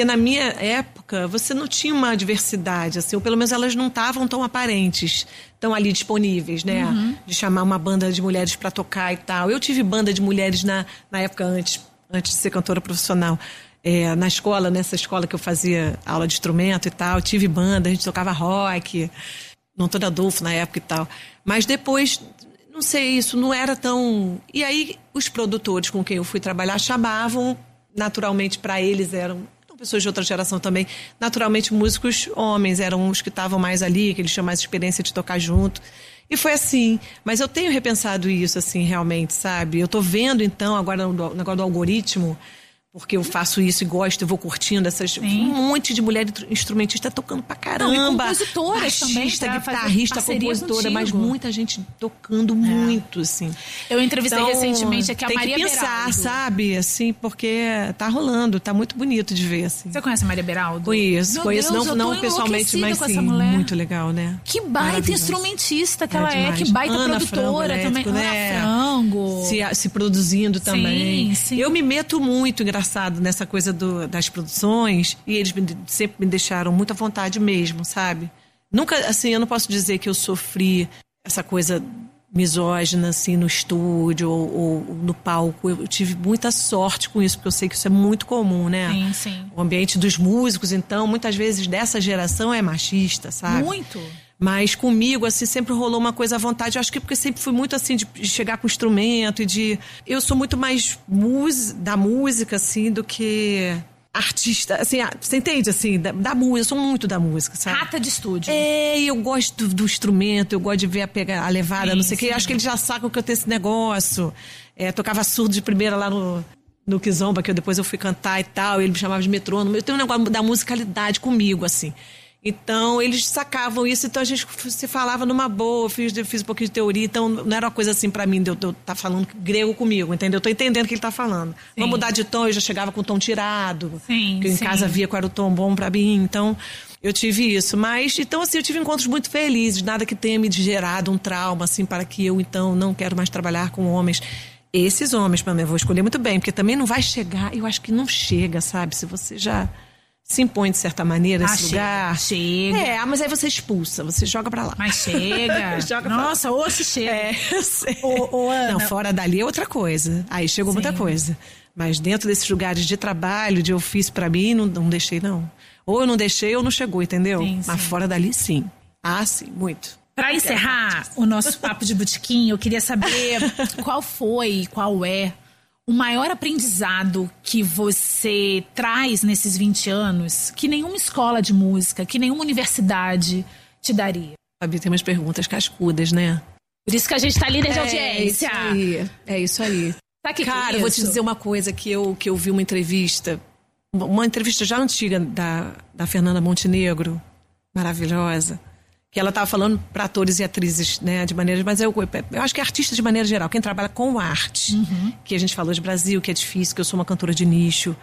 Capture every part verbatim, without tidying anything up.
Porque na minha época, você não tinha uma diversidade, assim, ou pelo menos elas não estavam tão aparentes, tão ali disponíveis, né? Uhum. De chamar uma banda de mulheres para tocar e tal. Eu tive banda de mulheres na, na época antes, antes de ser cantora profissional. É, na escola, nessa escola que eu fazia aula de instrumento e tal, eu tive banda, a gente tocava rock, no Antônio Adolfo na época e tal. Mas depois... Não sei, isso não era tão... E aí, os produtores com quem eu fui trabalhar chamavam, naturalmente, para eles eram pessoas de outra geração também, naturalmente músicos homens, eram os que estavam mais ali, que eles tinham mais experiência de tocar junto. E foi assim. Mas eu tenho repensado isso, assim, realmente, sabe? Eu tô vendo, então, agora no negócio do algoritmo, porque eu faço isso e gosto, eu vou curtindo essas... Sim. Um monte de mulher instrumentista tocando pra caramba. Não, e compositoras também. Guitarrista, compositora, contigo. Mas muita gente tocando é. muito, assim. Eu entrevistei então, recentemente aqui a tem Maria que pensar, Beraldo. Sabe? Assim, porque tá rolando, tá muito bonito de ver, assim. Você conhece a Maria Beraldo? Conheço, Meu conheço. Deus, não não pessoalmente, mas sim, muito legal, né? Que baita instrumentista que é ela demais. é, que baita Ana produtora Frango, também. né? Ana Frango. Se, se produzindo também. Sim, sim. Eu me meto muito, engraçado, nessa coisa Do, das produções, e eles me, sempre me deixaram muito à vontade mesmo, sabe? Nunca, assim, eu não posso dizer que eu sofri essa coisa misógina, assim, no estúdio ou, ou no palco. Eu tive muita sorte com isso, porque eu sei que isso é muito comum, né? Sim, sim. O ambiente dos músicos, então, muitas vezes dessa geração é machista, sabe? Muito. Mas comigo, assim, sempre rolou uma coisa à vontade. Eu acho que porque sempre fui muito, assim, de chegar com instrumento e de... Eu sou muito mais mus... da música, assim, do que artista. Assim, você entende, assim, da, da música. Eu sou muito da música, sabe? Rata de estúdio. É, eu gosto do, do instrumento, eu gosto de ver a, pega, a levada, sim, não sei o quê. Acho que eles já sacam que eu tenho esse negócio. É, tocava surdo de primeira lá no... no Kizomba, que eu, depois eu fui cantar e tal, e ele me chamava de metrônomo. Eu tenho um negócio da musicalidade comigo, assim. Então, eles sacavam isso, então a gente se falava numa boa, fiz, fiz um pouquinho de teoria, então não era uma coisa assim pra mim, de eu estar tá falando grego comigo, entendeu? Eu tô entendendo o que ele tá falando. Sim. Vamos mudar de tom, eu já chegava com o tom tirado, sim, que eu em sim. casa via qual era o tom bom pra mim, então eu tive isso. Mas, então assim, eu tive encontros muito felizes, nada que tenha me gerado um trauma, assim, para que eu, então, não quero mais trabalhar com homens. Esses homens, pra mim, eu vou escolher muito bem, porque também não vai chegar, eu acho que não chega, sabe? Se você já... se impõe de certa maneira ah, esse lugar. Chega. É, mas aí você expulsa, você joga pra lá. Mas chega. joga Nossa, ou se chega. É, eu sei. Ô, ô, Ana. Não, fora dali é outra coisa. Aí chegou sim. muita coisa. Mas dentro desses lugares de trabalho, de ofício pra mim, não, não deixei, não. Ou eu não deixei ou não chegou, entendeu? Sim, mas sim. fora dali, sim. Ah, sim, muito. Pra encerrar o nosso papo de botequim, eu queria saber qual foi, qual é o maior aprendizado que você traz nesses vinte anos que nenhuma escola de música, que nenhuma universidade te daria. Fabi, tem umas perguntas cascudas, né? Por isso que a gente tá líder de é audiência. Isso aí, é isso aí. Tá que Cara, que é eu vou te dizer uma coisa que eu, que eu vi uma entrevista, uma entrevista já antiga da, da Fernanda Montenegro, maravilhosa, que ela estava falando para atores e atrizes, né, de maneira, mas eu, eu acho que é artista de maneira geral, quem trabalha com arte, uhum. que a gente falou de Brasil, que é difícil, que eu sou uma cantora de nicho,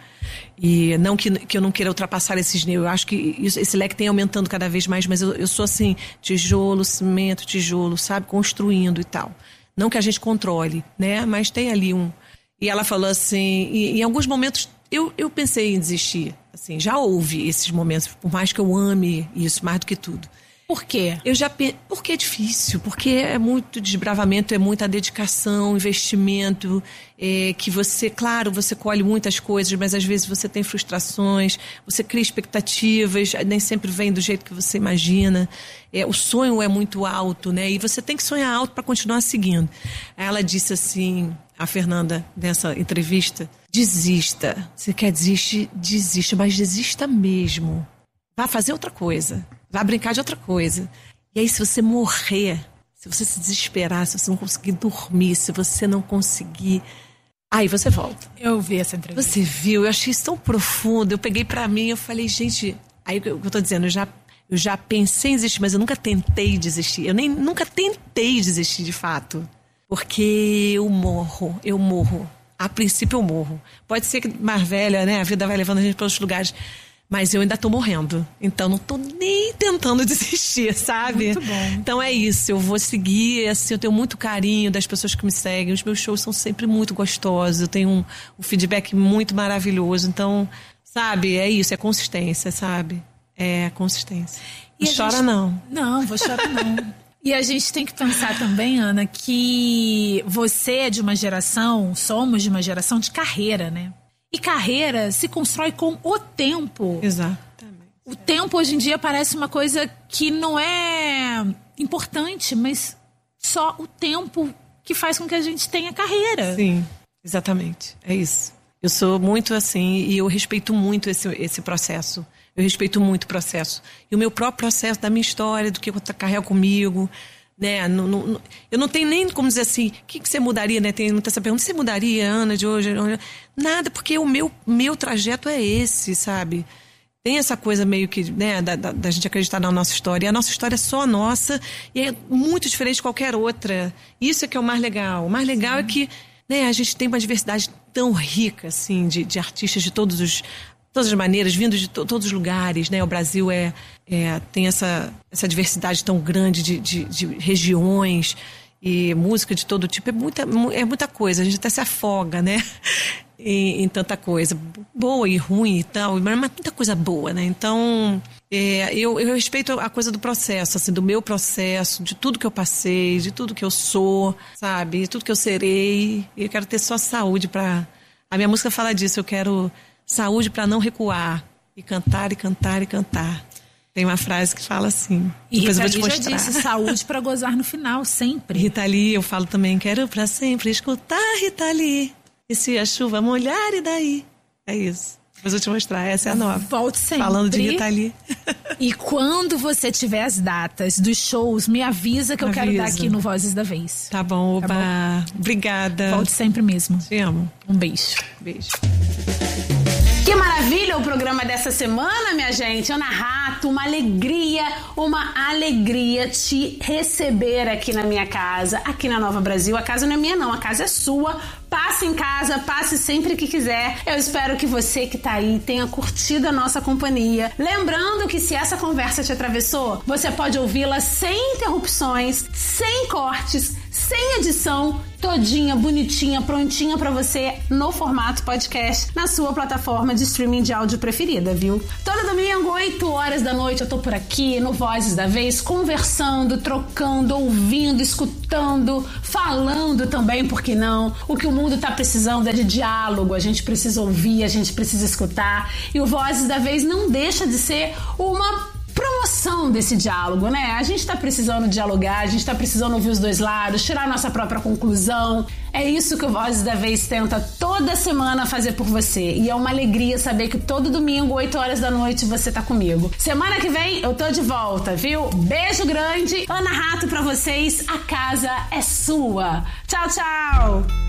e não que, que eu não queira ultrapassar esses níveis, eu acho que isso, esse leque tem aumentando cada vez mais, mas eu, eu sou assim, tijolo, cimento, tijolo, sabe, construindo e tal. Não que a gente controle, né, mas tem ali um... E ela falou assim, e, em alguns momentos eu, eu pensei em desistir, assim, já houve esses momentos, por mais que eu ame isso, mais do que tudo. Por quê? Eu já pe... Porque é difícil, porque é muito desbravamento, é muita dedicação, investimento, é, que você, claro, você colhe muitas coisas, mas às vezes você tem frustrações, você cria expectativas, nem sempre vem do jeito que você imagina. É, o sonho é muito alto, né? E você tem que sonhar alto para continuar seguindo. Aí ela disse assim, a Fernanda, nessa entrevista, desista. Você quer desistir? Desista, mas desista mesmo. Vá fazer outra coisa. Vai brincar de outra coisa. E aí, se você morrer, se você se desesperar, se você não conseguir dormir, se você não conseguir... Aí você volta. Eu vi essa entrevista. Você viu? Eu achei isso tão profundo. Eu peguei pra mim, eu falei, gente... Aí o que eu tô dizendo, eu já, eu já pensei em desistir, mas eu nunca tentei desistir. Eu nem, nunca tentei desistir, de fato. Porque eu morro, eu morro. A princípio eu morro. Pode ser que mais velha, né? A vida vai levando a gente para outros lugares... Mas eu ainda tô morrendo. Então não tô nem tentando desistir, sabe? Muito bom. Então é isso. Eu vou seguir, assim, eu tenho muito carinho das pessoas que me seguem. Os meus shows são sempre muito gostosos. Eu tenho um, um feedback muito maravilhoso. Então, Sabe? É isso, é consistência, sabe? É consistência. E não chora, gente... não. Não, vou chorar, não. E a gente tem que pensar também, Ana, que você é de uma geração, somos de uma geração de carreira, né? E carreira se constrói com o tempo. Exatamente. O tempo hoje em dia parece uma coisa que não é importante, mas só o tempo que faz com que a gente tenha carreira. Sim, exatamente. É isso. Eu sou muito assim e eu respeito muito esse, esse processo. Eu respeito muito o processo. E o meu próprio processo da minha história, do que eu carrego comigo, né? Não, não, eu não tenho nem como dizer assim, o que, que você mudaria, né? Tem muita essa pergunta, você mudaria, Ana, de hoje? Nada, porque o meu, meu trajeto é esse, sabe? Tem essa coisa meio que, né, da, da, da gente acreditar na nossa história. E a nossa história é só a nossa e é muito diferente de qualquer outra. Isso é que é o mais legal. O mais legal Sim. é que, né, a gente tem uma diversidade tão rica, assim, de, de artistas de todos os... todas as maneiras, vindo de to- todos os lugares, né? O Brasil é, é, tem essa, essa diversidade tão grande de, de, de regiões e música de todo tipo. É muita, é muita coisa, a gente até se afoga, né? Em, em tanta coisa boa e ruim e tal, mas muita coisa boa, né? Então, é, eu, eu respeito a coisa do processo, assim, do meu processo, de tudo que eu passei, de tudo que eu sou, sabe? De tudo que eu serei. E eu quero ter só saúde pra... A minha música fala disso, eu quero... saúde para não recuar. E cantar, e cantar, e cantar. Tem uma frase que fala assim. E depois Rita eu vou te Lee mostrar. já disse, saúde para gozar no final, sempre. Rita Lee, eu falo também, quero para sempre escutar Rita Lee. E se a chuva molhar, e daí? É isso. Depois eu vou te mostrar, essa é a nova. Volte sempre. Falando de Rita Lee. E quando você tiver as datas dos shows, me avisa que eu Avisa. quero dar aqui no Vozes da Vez. Tá bom, oba. Tá bom? Obrigada. Volte sempre mesmo. Te amo. Um beijo. Beijo. Que maravilha o programa dessa semana, minha gente. Ana Rato, uma alegria, uma alegria te receber aqui na minha casa, aqui na Nova Brasil. A casa não é minha não, a casa é sua. Passe em casa, passe sempre que quiser. Eu espero que você que tá aí tenha curtido a nossa companhia. Lembrando que se essa conversa te atravessou, você pode ouvi-la sem interrupções, sem cortes, sem edição, todinha, bonitinha, prontinha pra você no formato podcast, na sua plataforma de streaming de áudio preferida, viu? Todo domingo, oito horas da noite, eu tô por aqui no Vozes da Vez, conversando, trocando, ouvindo, escutando, falando também, por que não? O que o mundo tá precisando é de diálogo, a gente precisa ouvir, a gente precisa escutar, e o Vozes da Vez não deixa de ser uma promoção desse diálogo, né? A gente tá precisando dialogar, a gente tá precisando ouvir os dois lados, tirar a nossa própria conclusão. É isso que o Vozes da Vez tenta toda semana fazer por você. E é uma alegria saber que todo domingo, oito horas da noite, você tá comigo. Semana que vem eu tô de volta, viu? Beijo grande. Ana Rato pra vocês. A casa é sua. Tchau, tchau.